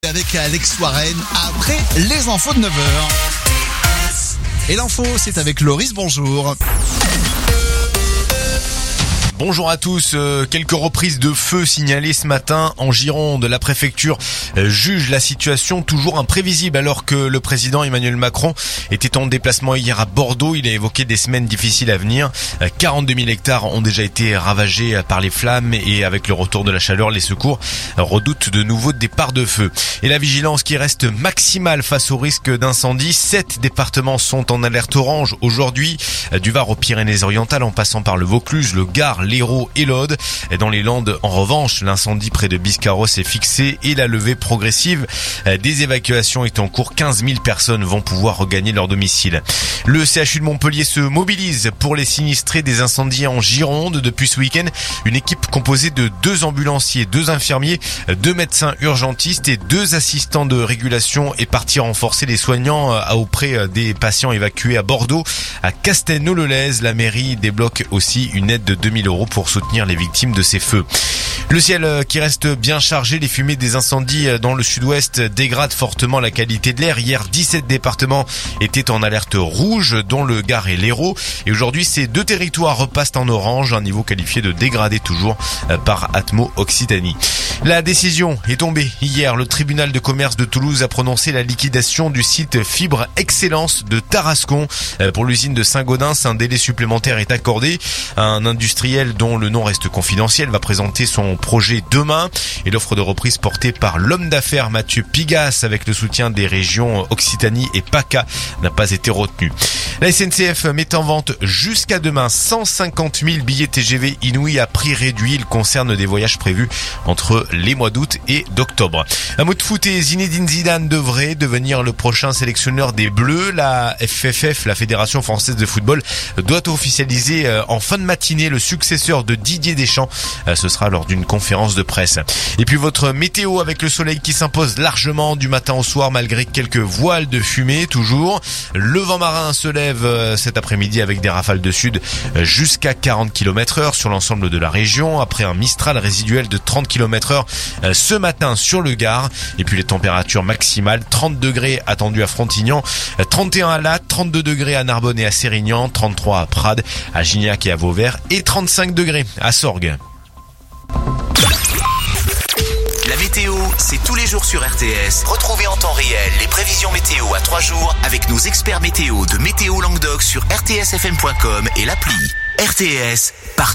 Avec Alex Warren après les infos de 9h. Et l'info, c'est avec Loris, bonjour. Bonjour à tous, quelques reprises de feu signalées ce matin en Gironde. La préfecture juge la situation toujours imprévisible alors que le président Emmanuel Macron était en déplacement hier à Bordeaux. Il a évoqué des semaines difficiles à venir. 42 000 hectares ont déjà été ravagés par les flammes et avec le retour de la chaleur, les secours redoutent de nouveaux départs de feu. Et la vigilance qui reste maximale face au risque d'incendie. 7 départements sont en alerte orange aujourd'hui, du Var aux Pyrénées-Orientales en passant par le Vaucluse, le Gard, l'Hérault et l'Aude. Dans les Landes, en revanche, l'incendie près de Biscarrosse est fixé et la levée progressive des évacuations est en cours. 15 000 personnes vont pouvoir regagner leur domicile. Le CHU de Montpellier se mobilise pour les sinistrés des incendies en Gironde. Depuis ce week-end, une équipe composée de 2 ambulanciers, 2 infirmiers, 2 médecins urgentistes et 2 assistants de régulation est partie renforcer les soignants auprès des patients évacués à Bordeaux. À Castelnau-le-Lez, la mairie débloque aussi une aide de 2 000 € pour soutenir les victimes de ces feux. Le ciel qui reste bien chargé, les fumées des incendies dans le sud-ouest dégradent fortement la qualité de l'air. Hier, 17 départements étaient en alerte rouge, dont le Gard et l'Hérault. Et aujourd'hui, ces 2 territoires repassent en orange, un niveau qualifié de dégradé toujours par Atmo Occitanie. La décision est tombée hier. Le tribunal de commerce de Toulouse a prononcé la liquidation du site Fibre Excellence de Tarascon. Pour l'usine de Saint-Gaudens, un délai supplémentaire est accordé. Un industriel dont le nom reste confidentiel va présenter son projet demain. Et l'offre de reprise portée par l'homme d'affaires Mathieu Pigas avec le soutien des régions Occitanie et PACA n'a pas été retenue. La SNCF met en vente jusqu'à demain 150 000 billets TGV inouïs à prix réduit. Ils concernent des voyages prévus entre les mois d'août et d'octobre. Un mot de foot et Zinedine Zidane devrait devenir le prochain sélectionneur des Bleus. La FFF, la Fédération Française de Football, doit officialiser en fin de matinée le successeur de Didier Deschamps. Ce sera lors d'une conférence de presse. Et puis votre météo avec le soleil qui s'impose largement du matin au soir malgré quelques voiles de fumée toujours. Le vent marin se lève cet après-midi avec des rafales de sud jusqu'à 40 km/h sur l'ensemble de la région après un Mistral résiduel de 30 km/h ce matin sur le Gard. Et puis les températures maximales, 30 degrés attendus à Frontignan, 31 à Latte, 32 degrés à Narbonne et à Sérignan, 33 à Prades, à Gignac et à Vauvert et 35 degrés à Sorgues. La météo, c'est tous les jours sur RTS. Retrouvez en temps réel les prévisions météo à 3 jours avec nos experts météo de Météo Languedoc sur rtsfm.com et l'appli. RTS,